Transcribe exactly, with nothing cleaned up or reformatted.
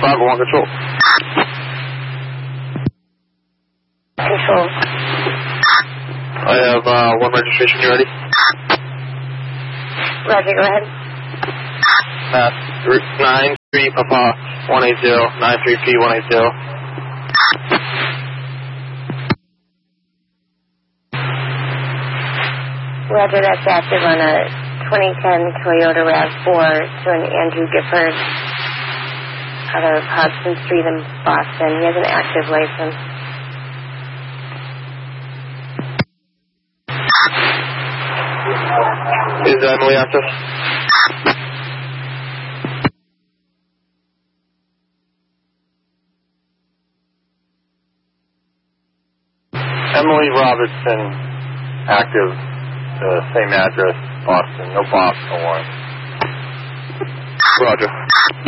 five one control. Control. I have uh, one registration. You ready? Roger, go ahead. Uh, nine three Papa one eight zero nine three P one eight zero. Roger, that's active on a twenty ten Toyota RAV four to an Andrew Gifford out of Hudson Street in Boston. He has an active license. Is Emily active? Emily Robertson, active, uh, same address, Boston. No box, no warrant. Roger.